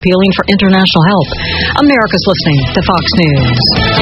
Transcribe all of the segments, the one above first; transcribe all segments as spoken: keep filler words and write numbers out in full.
appealing for international help. America's listening to Fox News.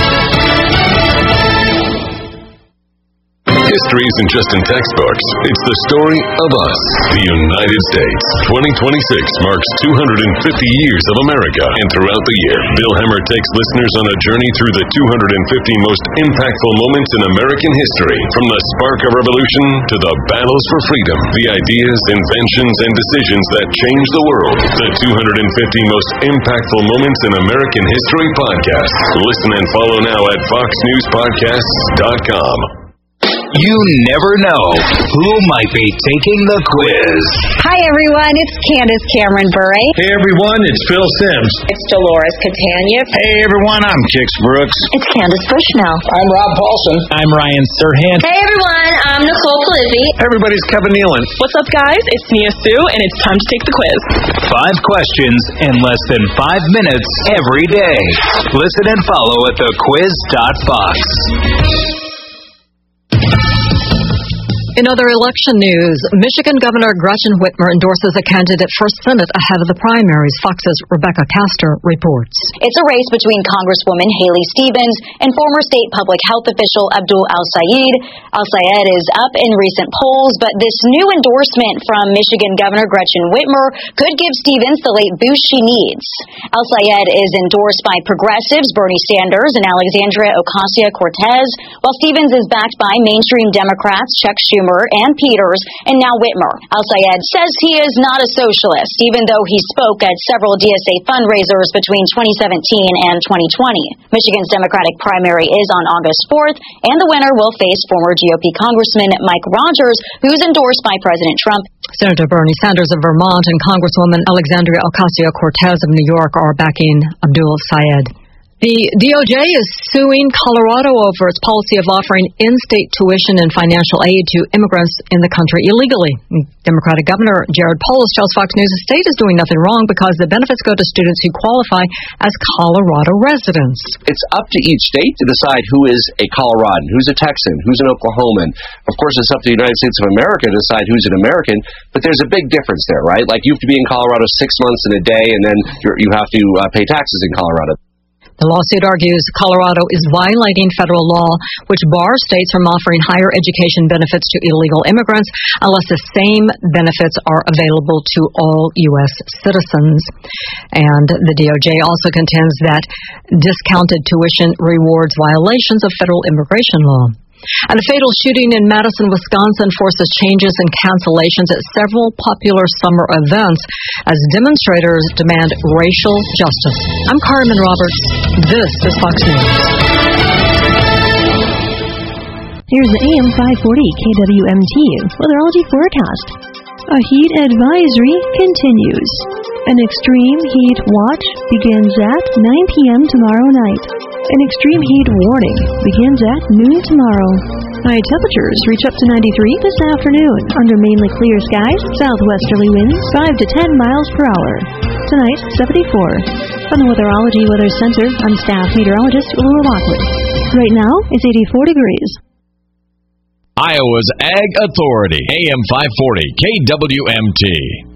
History isn't just in textbooks. It's the story of us, the United States. twenty twenty-six marks two hundred fifty years of America, and throughout the year, Bill Hemmer takes listeners on a journey through the two hundred fifty most impactful moments in American history, from the spark of revolution to the battles for freedom, the ideas, inventions, and decisions that changed the world. The two hundred fifty most impactful moments in American history podcast. Listen and follow now at fox news podcasts dot com. You never know who might be taking the quiz. Hi, everyone. It's Candace Cameron Bure. Hey, everyone. It's Phil Sims. It's Dolores Catania. Hey, everyone. I'm Kix Brooks. It's Candace Bushnell. I'm Rob Paulson. I'm Ryan Serhant. Hey, everyone. I'm Nicole Polizzi. Everybody's Kevin Nealon. What's up, guys? It's Nia Sue, and it's time to take the quiz. Five questions in less than five minutes every day. Listen and follow at the quiz dot fox. In other election news, Michigan Governor Gretchen Whitmer endorses a candidate for Senate ahead of the primaries. Fox's Rebecca Castor reports. It's a race between Congresswoman Haley Stevens and former state public health official Abdul Al-Sayed. Al-Sayed is up in recent polls, but this new endorsement from Michigan Governor Gretchen Whitmer could give Stevens the late boost she needs. Al-Sayed is endorsed by progressives Bernie Sanders and Alexandria Ocasio-Cortez, while Stevens is backed by mainstream Democrats Chuck Schumer and Peters, and now Whitmer. Al-Sayed says he is not a socialist, even though he spoke at several D S A fundraisers between twenty seventeen and twenty twenty. Michigan's Democratic primary is on August fourth, and the winner will face former G O P Congressman Mike Rogers, who's endorsed by President Trump. Senator Bernie Sanders of Vermont and Congresswoman Alexandria Ocasio-Cortez of New York are backing Abdul Sayed. The D O J is suing Colorado over its policy of offering in-state tuition and financial aid to immigrants in the country illegally. Democratic Governor Jared Polis tells Fox News the state is doing nothing wrong because the benefits go to students who qualify as Colorado residents. It's up to each state to decide who is a Coloradan, who's a Texan, who's an Oklahoman. Of course, it's up to the United States of America to decide who's an American, but there's a big difference there, right? Like, you have to be in Colorado six months in a day, and then you're, you have to uh, pay taxes in Colorado. The lawsuit argues Colorado is violating federal law, which bars states from offering higher education benefits to illegal immigrants unless the same benefits are available to all U S citizens. And the D O J also contends that discounted tuition rewards violations of federal immigration law. And a fatal shooting in Madison, Wisconsin forces changes and cancellations at several popular summer events as demonstrators demand racial justice. I'm Carmen Roberts. This is Fox News. Here's the A M five forty K W M T weatherology forecast. A heat advisory continues. An extreme heat watch begins at nine p.m. tomorrow night. An extreme heat warning begins at noon tomorrow. High temperatures reach up to ninety-three this afternoon under mainly clear skies, southwesterly winds five to ten miles per hour. Tonight, seventy-four. From the Weatherology Weather Center, I'm staff meteorologist Laura Lockwood. Right now, it's eighty-four degrees. Iowa's Ag Authority, A M five forty K W M T.